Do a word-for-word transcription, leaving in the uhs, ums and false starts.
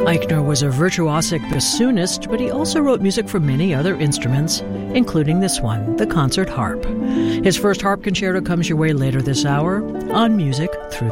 Eichner was a virtuosic bassoonist, but he also wrote music for many other instruments, including this one, the concert harp. His first harp concerto comes your way later this hour on Music Through